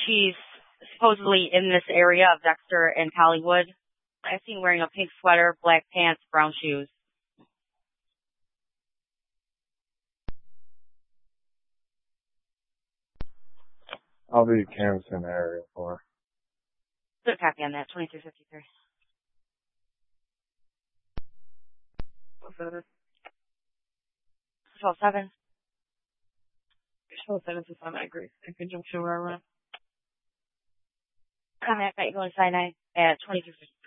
She's supposedly in this area of Dexter and Hollywood. I seen wearing a pink sweater, black pants, brown shoes. I'll be canvassing the area for her. Good copy on that, 2353. What's that? 12-7. 12-7 to Sinai Grace in conjunction where I run. Contact Night Going Sinai at 2353.